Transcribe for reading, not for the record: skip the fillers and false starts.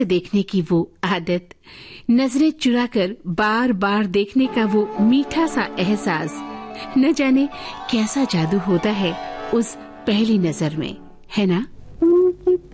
देखने की वो आदत, नजरें चुराकर बार बार देखने का वो मीठा सा एहसास, न जाने कैसा जादू होता है उस पहली नजर में, है ना?